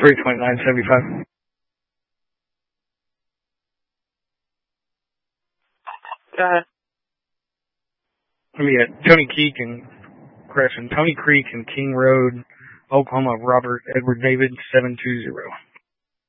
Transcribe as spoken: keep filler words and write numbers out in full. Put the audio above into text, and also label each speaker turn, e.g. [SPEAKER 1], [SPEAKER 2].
[SPEAKER 1] three twenty-nine seventy-five.
[SPEAKER 2] Got it.
[SPEAKER 1] Let me get Tony Creek and correction. Tony Creek and King Road, Oklahoma. Robert Edward David seven two zero.